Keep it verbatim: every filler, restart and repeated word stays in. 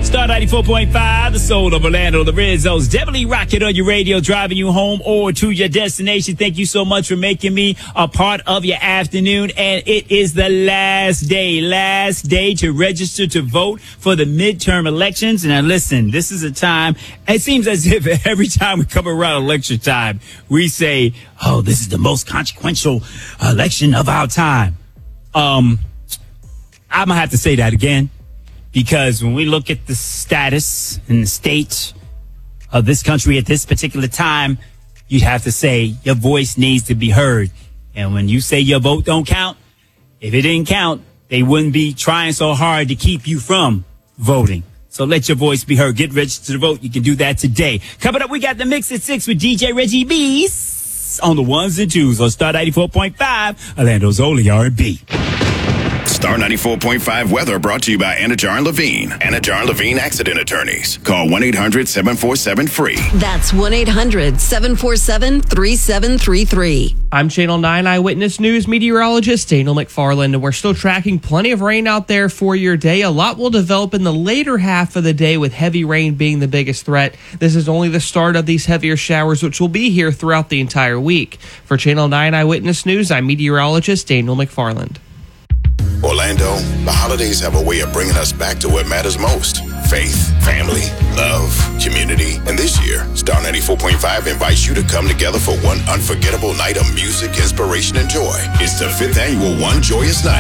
Star ninety-four point five, the soul of Orlando, the Red Zone's definitely rocking on your radio, driving you home or to your destination. Thank you so much for making me a part of your afternoon. And it is the last day, last day to register to vote for the midterm elections. Now, listen, this is a time, it seems as if every time we come around election time, we say, oh, this is the most consequential election of our time. Um, I'm going to have to say that again. Because when we look at the status and the state of this country at this particular time, you'd have to say your voice needs to be heard. And when you say your vote don't count, if it didn't count, they wouldn't be trying so hard to keep you from voting. So let your voice be heard. Get registered to vote. You can do that today. Coming up, we got the Mix at six with D J Reggie Beast on the ones and twos on Star ninety-four point five, Orlando's only R and B. Star ninety-four point five weather brought to you by Anajar and Levine. Anajar and Levine Accident Attorneys. Call one eight hundred seven four seven free. That's one eight hundred seven four seven three seven three three. I'm Channel nine Eyewitness News meteorologist Daniel McFarland, and we're still tracking plenty of rain out there for your day. A lot will develop in the later half of the day, with heavy rain being the biggest threat. This is only the start of these heavier showers, which will be here throughout the entire week. For Channel nine Eyewitness News, I'm meteorologist Daniel McFarland. Orlando, the holidays have a way of bringing us back to what matters most. Faith, family, love, community. And this year, Star ninety-four point five invites you to come together for one unforgettable night of music, inspiration, and joy. It's the fifth annual One Joyous Night.